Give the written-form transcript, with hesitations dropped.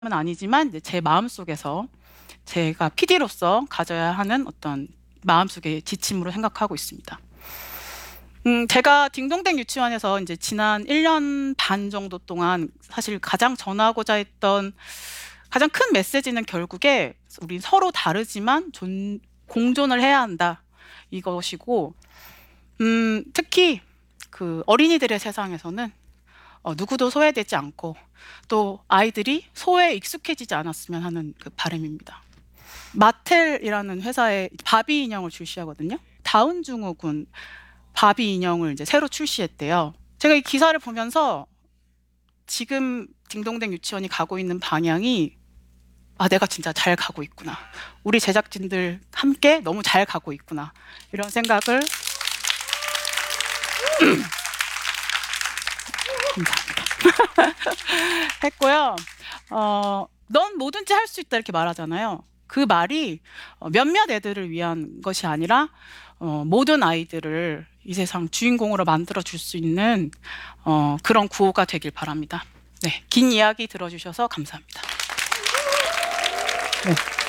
아니지만 이제 제 마음속에서 제가 PD로서 가져야 하는 어떤 마음속의 지침으로 생각하고 있습니다. 제가 딩동댕 유치원에서 이제 지난 1년 반 정도 동안 사실 가장 전하고자 했던 가장 큰 메시지는 결국에 우리 서로 다르지만 공존을 해야 한다 이것이고, 특히 그 어린이들의 세상에서는 누구도 소외되지 않고 또 아이들이 소외에 익숙해지지 않았으면 하는 그 바람입니다. 마텔이라는 회사에 바비 인형을 출시하거든요. 다운 증후군 바비 인형을 이제 새로 출시했대요. 제가 이 기사를 보면서 지금 딩동댕 유치원이 가고 있는 방향이 내가 진짜 잘 가고 있구나. 우리 제작진들 함께 너무 잘 가고 있구나. 이런 생각을 감사합니다. 했고요. 넌 뭐든지 할 수 있다 이렇게 말하잖아요. 그 말이 몇몇 애들을 위한 것이 아니라 모든 아이들을 이 세상 주인공으로 만들어 줄 수 있는 그런 구호가 되길 바랍니다. 네, 긴 이야기 들어주셔서 감사합니다. 네.